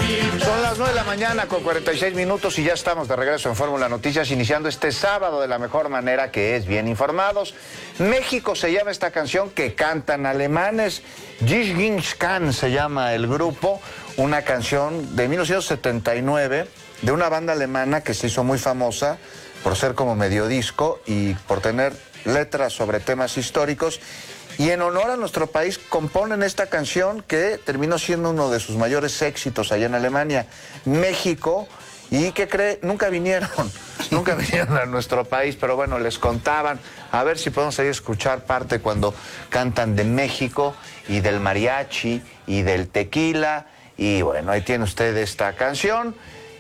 Son las 9 de la mañana con 46 minutos y ya estamos de regreso en Fórmula Noticias, iniciando este sábado de la mejor manera, que es bien informados. México se llama esta canción que cantan alemanes. Ginskan se llama el grupo, una canción de 1979 de una banda alemana que se hizo muy famosa por ser como medio disco y por tener letras sobre temas históricos. Y en honor a nuestro país componen esta canción que terminó siendo uno de sus mayores éxitos allá en Alemania. México, ¿y qué cree? Nunca vinieron a nuestro país, pero bueno, les contaban. A ver si podemos ahí escuchar parte cuando cantan de México y del mariachi y del tequila. Y bueno, ahí tiene usted esta canción.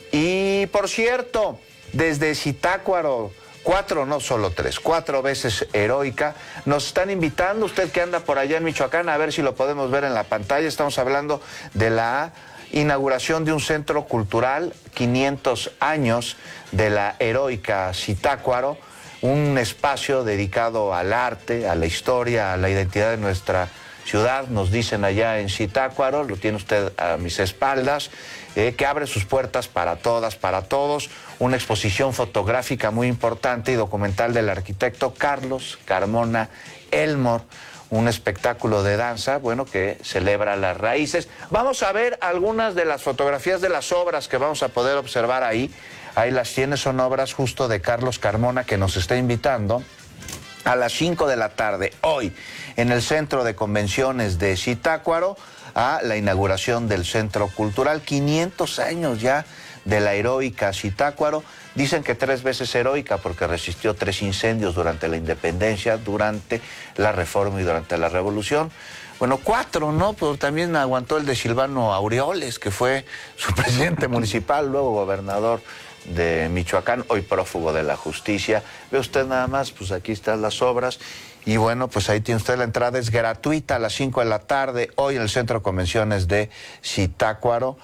Y por cierto, desde Zitácuaro, 4, no solo 3, 4 veces heroica, nos están invitando, usted que anda por allá en Michoacán, a ver si lo podemos ver en la pantalla. Estamos hablando de la inauguración de un centro cultural, 500 años de la heroica Zitácuaro, un espacio dedicado al arte, a la historia, a la identidad de nuestra ciudad, nos dicen allá en Zitácuaro, lo tiene usted a mis espaldas, que abre sus puertas para todas, para todos, una exposición fotográfica muy importante y documental del arquitecto Carlos Carmona Elmore, un espectáculo de danza, bueno, que celebra las raíces. Vamos a ver algunas de las fotografías de las obras que vamos a poder observar ahí. Ahí las tiene, son obras justo de Carlos Carmona, que nos está invitando a las 5 de la tarde, hoy, en el Centro de Convenciones de Zitácuaro, a la inauguración del Centro Cultural. 500 años ya de la heroica Zitácuaro. Dicen que 3 veces heroica porque resistió 3 incendios durante la independencia, durante la reforma y durante la revolución. Bueno, 4, ¿no? Pero también aguantó el de Silvano Aureoles, que fue su presidente municipal, luego gobernador de Michoacán, hoy prófugo de la justicia. Ve usted nada más, pues aquí están las obras. Y bueno, pues ahí tiene usted la entrada, es gratuita a las 5 de la tarde, hoy en el Centro de Convenciones de Zitácuaro.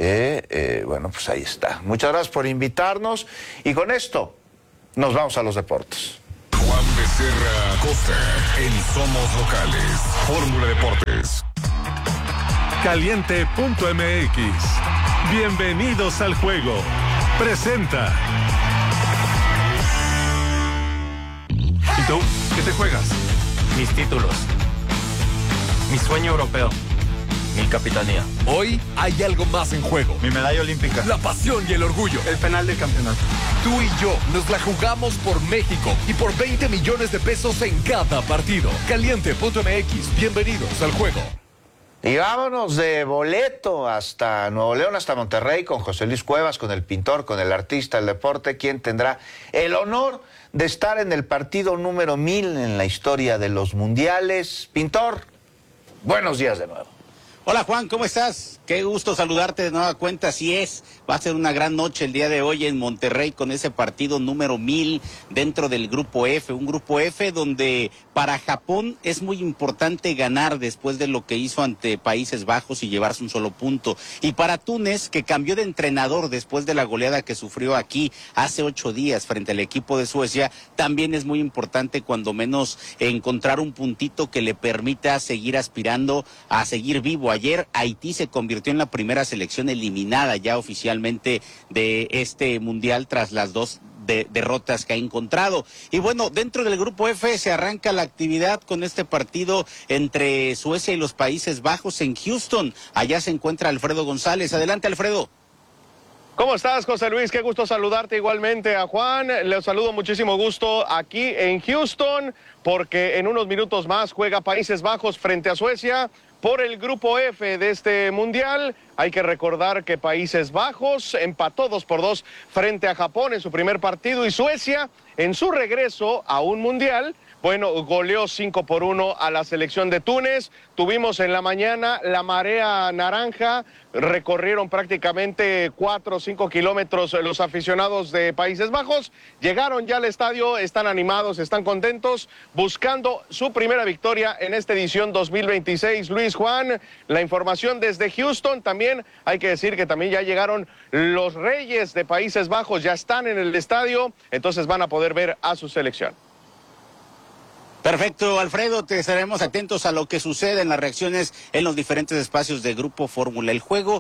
Bueno, pues ahí está. Muchas gracias por invitarnos y con esto nos vamos a los deportes. Juan Becerra Costa en Somos Locales, Fórmula Deportes. Caliente.mx. Bienvenidos al juego. Presenta. ¿Y tú? ¿Qué te juegas? Mis títulos, mi sueño europeo, mi capitanía. Hoy hay algo más en juego. Mi medalla olímpica. La pasión y el orgullo. El penal del campeonato. Tú y yo nos la jugamos por México y por 20 millones de pesos en cada partido. Caliente.mx. Bienvenidos al juego. Y vámonos de boleto hasta Nuevo León, hasta Monterrey, con José Luis Cuevas, con el pintor, con el artista del deporte, quien tendrá el honor de estar en el partido número 1000 en la historia de los mundiales. Pintor, buenos días de nuevo. Hola Juan, ¿cómo estás? Qué gusto saludarte de nueva cuenta. Así es, va a ser una gran noche el día de hoy en Monterrey con ese partido número 1000 dentro del Grupo F. Un Grupo F donde para Japón es muy importante ganar después de lo que hizo ante Países Bajos y llevarse un solo punto. Y para Túnez, que cambió de entrenador después de la goleada que sufrió aquí hace 8 días frente al equipo de Suecia, también es muy importante cuando menos encontrar un puntito que le permita seguir aspirando a seguir vivo. Ayer Haití se convirtió en la primera selección eliminada ya oficialmente de este mundial tras las 2 derrotas que ha encontrado. Y bueno, dentro del Grupo F se arranca la actividad con este partido entre Suecia y los Países Bajos en Houston. Allá se encuentra Alfredo González. Adelante, Alfredo. ¿Cómo estás, José Luis? Qué gusto saludarte igualmente a Juan. Les saludo muchísimo gusto aquí en Houston, porque en unos minutos más juega Países Bajos frente a Suecia por el Grupo F de este Mundial. Hay que recordar que Países Bajos empató 2-2 frente a Japón en su primer partido y Suecia, en su regreso a un Mundial, bueno, goleó 5-1 a la selección de Túnez. Tuvimos en la mañana la marea naranja, recorrieron prácticamente 4 o 5 kilómetros los aficionados de Países Bajos, llegaron ya al estadio, están animados, están contentos, buscando su primera victoria en esta edición 2026. Luis, Juan, la información desde Houston. También hay que decir que también ya llegaron los Reyes de Países Bajos, ya están en el estadio, entonces van a poder ver a su selección. Perfecto, Alfredo, te estaremos atentos a lo que sucede en las reacciones en los diferentes espacios de Grupo Fórmula. El juego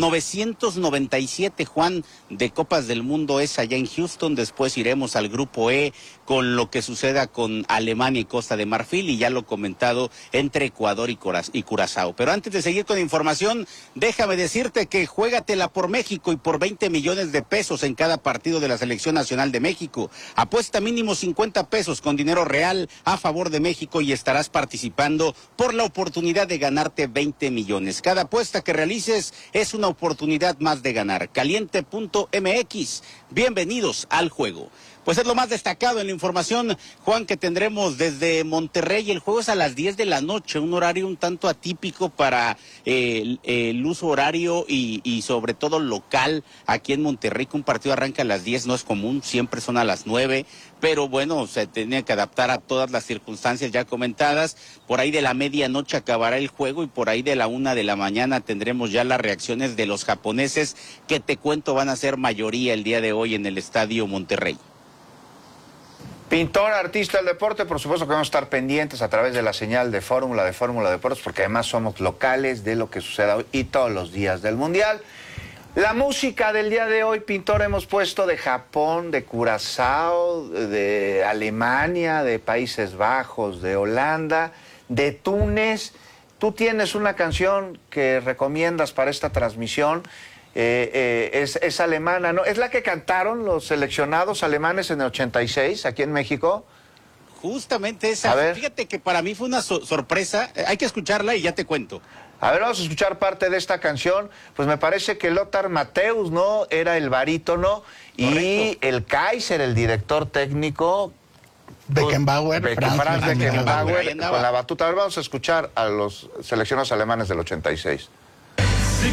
997, Juan, de Copas del Mundo es allá en Houston. Después iremos al Grupo E con lo que suceda con Alemania y Costa de Marfil, y ya lo comentado entre Ecuador y Curazao. Pero antes de seguir con información, déjame decirte que juégatela por México y por 20 millones de pesos en cada partido de la Selección Nacional de México. Apuesta mínimo 50 pesos con dinero real a favor de México y estarás participando por la oportunidad de ganarte 20 millones. Cada apuesta que realices es una oportunidad más de ganar. Caliente.mx. Bienvenidos al juego. Pues es lo más destacado en la información, Juan, que tendremos desde Monterrey. El juego es a las 10 de la noche, un horario un tanto atípico para el uso horario y sobre todo local aquí en Monterrey, que un partido arranca a las 10, no es común, siempre son a las 9, pero bueno, se tenía que adaptar a todas las circunstancias ya comentadas. Por ahí de la medianoche acabará el juego y por ahí de la 1 de la mañana tendremos ya las reacciones de los japoneses, que te cuento van a ser mayoría el día de hoy en el Estadio Monterrey. Pintor, artista del deporte, por supuesto que vamos a estar pendientes a través de la señal de Fórmula Deportes, porque además somos locales de lo que suceda hoy y todos los días del Mundial. La música del día de hoy, Pintor, hemos puesto de Japón, de Curazao, de Alemania, de Países Bajos, de Holanda, de Túnez. Tú tienes una canción que recomiendas para esta transmisión. Es alemana, ¿no? ¿Es la que cantaron los seleccionados alemanes en el 86 aquí en México? Justamente esa. A ver. Fíjate que para mí fue una sorpresa. Hay que escucharla y ya te cuento. A ver, vamos a escuchar parte de esta canción. Pues me parece que Lothar Matthäus, ¿no? Era el barítono. Correcto. Y el Kaiser, el director técnico. Beckenbauer, Franz Beckenbauer, Ahí andaba. con la batuta. A ver, vamos a escuchar a los seleccionados alemanes del 86.